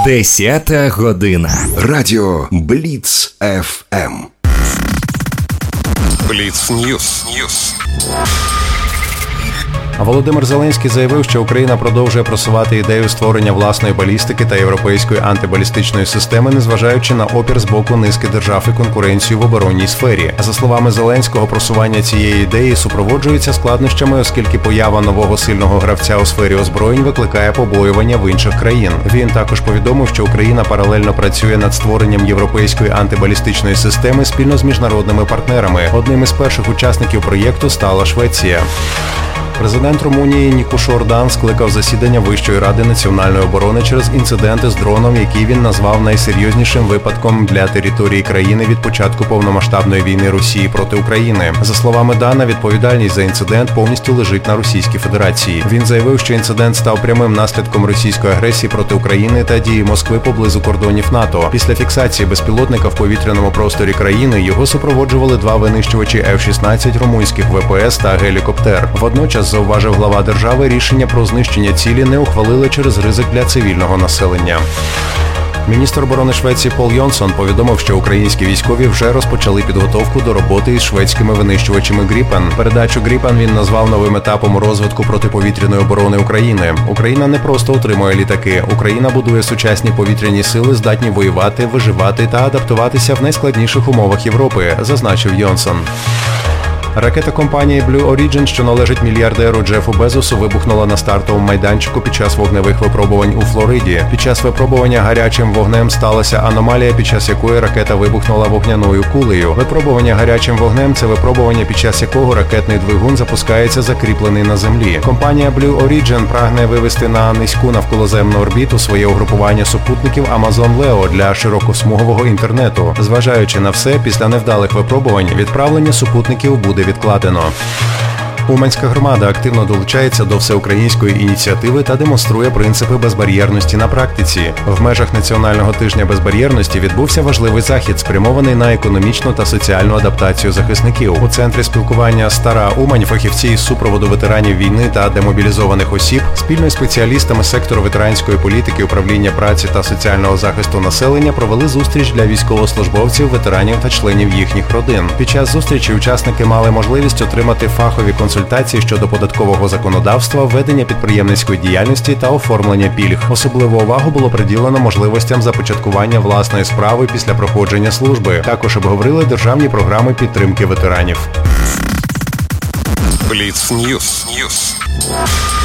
10 година. Радіо Бліц ФМ. Бліц Ньюс. Володимир Зеленський заявив, що Україна продовжує просувати ідею створення власної балістики та європейської антибалістичної системи, незважаючи на опір з боку низки держав і конкуренцію в оборонній сфері. За словами Зеленського, просування цієї ідеї супроводжується складнощами, оскільки поява нового сильного гравця у сфері озброєнь викликає побоювання в інших країн. Він також повідомив, що Україна паралельно працює над створенням європейської антибалістичної системи спільно з міжнародними партнерами. Одним із перших учасників проєкту стала Швеція. Президент Румунії Нікуш Ордан скликав засідання Вищої ради національної оборони через інциденти з дроном, який він назвав найсерйознішим випадком для території країни від початку повномасштабної війни Росії проти України. За словами Дана, відповідальність за інцидент повністю лежить на Російській Федерації. Він заявив, що інцидент став прямим наслідком російської агресії проти України та дії Москви поблизу кордонів НАТО. Після фіксації безпілотника в повітряному просторі країни його супроводжували два винищувачі F-16 румунських ВПС та гелікоптер. Водночас, зауважив глава держави, рішення про знищення цілі не ухвалили через ризик для цивільного населення. Міністр оборони Швеції Пол Йонсон повідомив, що українські військові вже розпочали підготовку до роботи із шведськими винищувачами «Гріпен». Передачу «Гріпен» він назвав новим етапом у розвитку протиповітряної оборони України. Україна не просто отримує літаки. Україна будує сучасні повітряні сили, здатні воювати, виживати та адаптуватися в найскладніших умовах Європи, зазначив Йонсон. Ракета компанії Blue Origin, що належить мільярдеру Джефу Безосу, вибухнула на стартовому майданчику під час вогневих випробувань у Флориді. Під час випробування гарячим вогнем сталася аномалія, під час якої ракета вибухнула вогняною кулею. Випробування гарячим вогнем – це випробування, під час якого ракетний двигун запускається закріплений на землі. Компанія Blue Origin прагне вивести на низьку навколоземну орбіту своє угрупування супутників Amazon Leo для широкосмугового інтернету. Зважаючи на все, після невдалих випробувань відправлення супутників буде відкладено. Уманська громада активно долучається до всеукраїнської ініціативи та демонструє принципи безбар'єрності на практиці. В межах Національного тижня безбар'єрності відбувся важливий захід, спрямований на економічну та соціальну адаптацію захисників. У центрі спілкування «Стара Умань» фахівці із супроводу ветеранів війни та демобілізованих осіб спільно із спеціалістами сектору ветеранської політики, управління праці та соціального захисту населення провели зустріч для військовослужбовців, ветеранів та членів їхніх родин. Під час зустрічі учасники мали можливість отримати фахові консультації щодо податкового законодавства, ведення підприємницької діяльності та оформлення пільг. Особливу увагу було приділено можливостям започаткування власної справи після проходження служби. Також обговорили державні програми підтримки ветеранів. Бліц Ньюс.